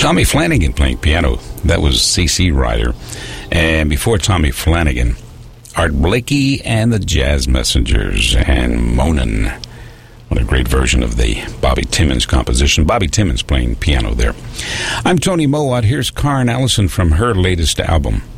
Tommy Flanagan playing piano. That was C.C. Ryder. And before Tommy Flanagan, Art Blakey and the Jazz Messengers and Moanin'. What a great version of the Bobby Timmons composition. Bobby Timmons playing piano there. I'm Tony Mowat. Here's Karen Allison from her latest album,